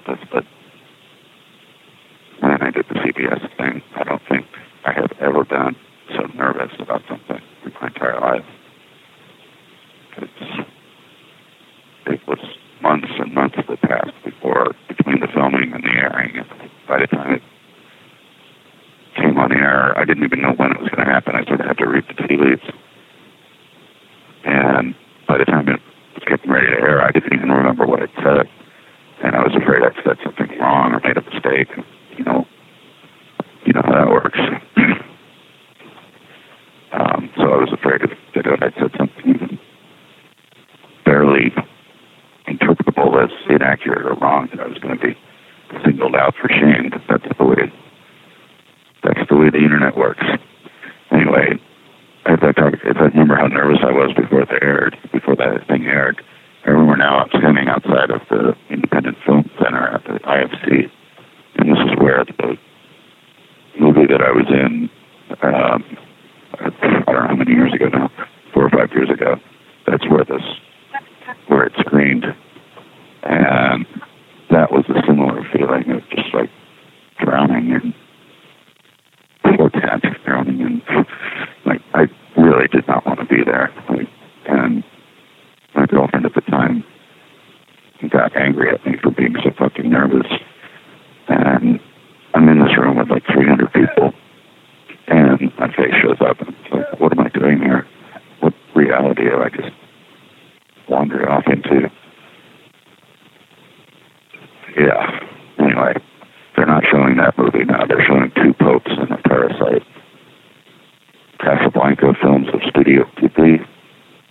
this, but when I did the CBS thing, I don't think I have ever been so nervous about something in my entire life. It was months and months that passed between the filming and the airing. And by the time it came on air, I didn't even know when it was going to happen. I sort of had to read the tea leaves. And by the time it was getting ready to air, I didn't even remember what I'd said. And I was afraid I'd said something wrong or made a mistake. And, you know how that works. So I was afraid that I'd said something even barely interpretable as inaccurate or wrong, that I was going to be singled out for shame. That's the way the internet works. Anyway, if I remember how nervous I was before that thing aired, I remember now I'm standing outside of the Independent Film Center at the IFC, and this is where the movie that I was in, I don't know how many years ago now, 4 or 5 years ago, that's where it screened. And that was a similar feeling of just like drowning in vortex, drowning in, like, I really did not want to be there. And my girlfriend at the time got angry at me for being so fucking nervous. And I'm in this room with like 300 people, and my face shows up, and it's like, what am I doing here? What reality have I just wandered off into? Yeah. Anyway, they're not showing that movie now. They're showing Two Popes and a Parasite. Casablanca Films of Studio Ghibli